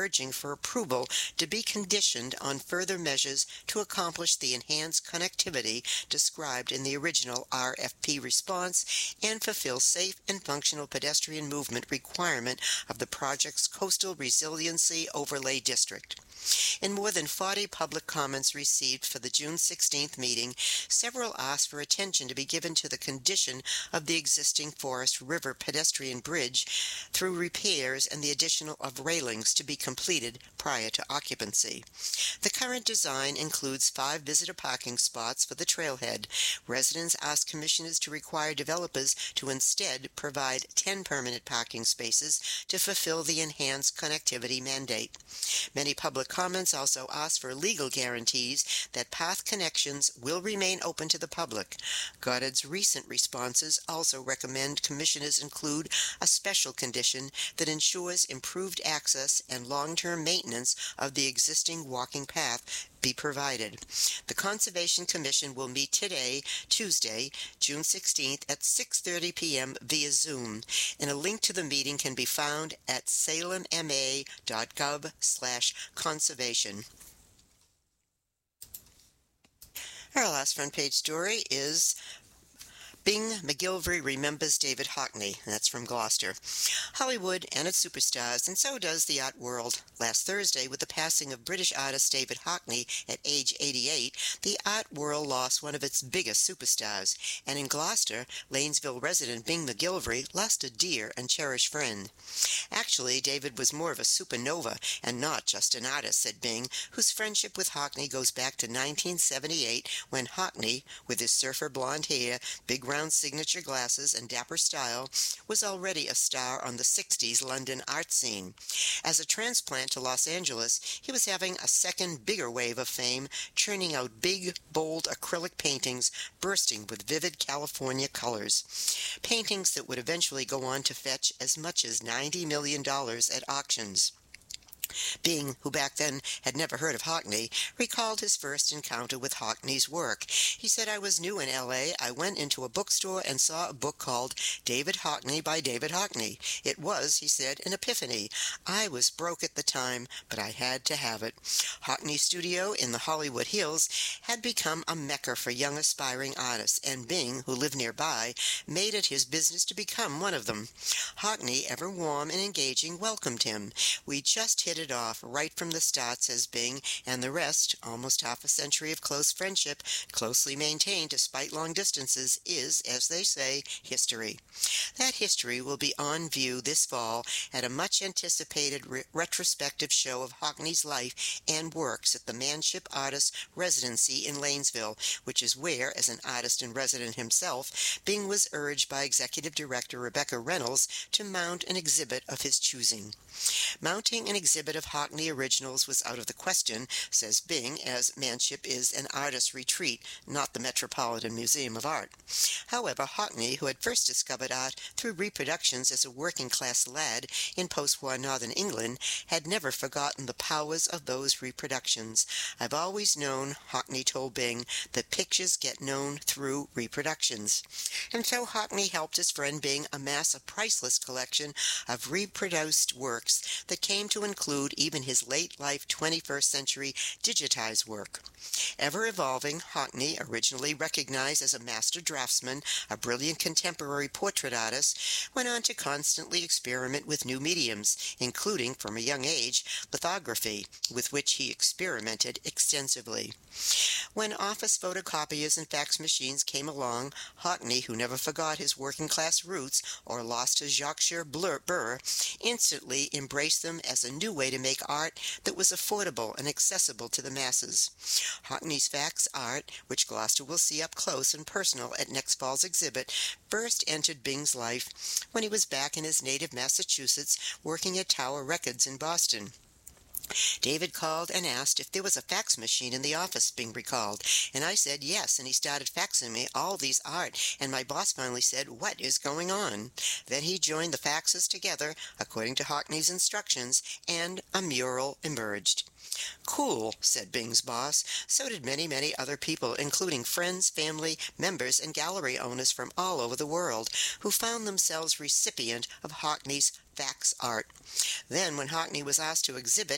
urging for approval to be conditioned on further measures to accomplish the enhanced connectivity described in the original RFP response and fulfill safe and functional pedestrian movement requirement of the project's Coastal Resiliency Overlay District. In more than 40 public comments received for the June 16th meeting, several asked for attention to be given to the condition of the existing Forest River pedestrian bridge through repairs and the addition of railings to be completed prior to occupancy. The current design includes 5 visitor parking spots for the trailhead. Residents asked commissioners to require developers to instead provide 10 permanent parking spaces to fulfill the enhanced connectivity mandate. Many public comments also asked for legal guarantees that path connections will remain open to the public. Goddard's recent responses also recommend commissioners include a special condition that ensures improved access and long-term maintenance of the existing walking path be provided. The Conservation Commission will meet today, Tuesday, June 16th at 6:30 p.m. via Zoom, and a link to the meeting can be found at salemma.gov/conservation. Our last front page story is Bing McGillivray remembers David Hockney. That's from Gloucester. Hollywood and its superstars, and so does the art world. Last Thursday, with the passing of British artist David Hockney at age 88, the art world lost one of its biggest superstars. And in Gloucester, Lanesville resident Bing McGillivray lost a dear and cherished friend. Actually, David was more of a supernova and not just an artist, said Bing, whose friendship with Hockney goes back to 1978 when Hockney, with his surfer blonde hair, big round signature glasses, and dapper style, was already a star on the 60s London art scene. As a transplant to Los Angeles, he was having a second, bigger wave of fame, churning out big, bold acrylic paintings bursting with vivid California colors. Paintings that would eventually go on to fetch as much as $90 million at auctions. Bing, who back then had never heard of Hockney, recalled his first encounter with Hockney's work. He said, "I was new in L.A. I went into a bookstore and saw a book called David Hockney by David Hockney. It was," he said, "an epiphany. I was broke at the time, but I had to have it." Hockney's studio in the Hollywood Hills had become a mecca for young aspiring artists, and Bing, who lived nearby, made it his business to become one of them. Hockney, ever warm and engaging, welcomed him. "We just hit it off right from the start," says Bing, and the rest, almost half a century of close friendship, closely maintained despite long distances, is, as they say, history. That history will be on view this fall at a much-anticipated retrospective show of Hockney's life and works at the Manship Artist Residency in Lanesville, which is where, as an artist in resident himself, Bing was urged by Executive Director Rebecca Reynolds to mount an exhibit of his choosing. Mounting an exhibit of Hockney originals was out of the question, says Bing, as Manship is an artist retreat, not the Metropolitan Museum of Art. However, Hockney, who had first discovered art through reproductions as a working-class lad in post-war northern England, had never forgotten the powers of those reproductions. "I've always known," Hockney told Bing, "that pictures get known through reproductions." And so Hockney helped his friend Bing amass a priceless collection of reproduced works that came to include even his late-life 21st century digitized work. Ever evolving, Hockney, originally recognized as a master draftsman, a brilliant contemporary portrait artist, went on to constantly experiment with new mediums, including, from a young age, lithography, with which he experimented extensively. When office photocopiers and fax machines came along, Hockney, who never forgot his working-class roots or lost his Yorkshire burr, instantly embraced them as a new way to make art that was affordable and accessible to the masses. Hockney's fax art, which Gloucester will see up close and personal at next fall's exhibit, first entered Bing's life when he was back in his native Massachusetts working at Tower Records in Boston. David called and asked if there was a fax machine in the office, Bing recalled, and I said yes, and he started faxing me all these art, and my boss finally said, "What is going on?" Then he joined the faxes together, according to Hockney's instructions, and a mural emerged. "Cool," said Bing's boss. So did many, many other people, including friends, family, members, and gallery owners from all over the world, who found themselves recipient of Hockney's fax art. Then, when Hockney was asked to exhibit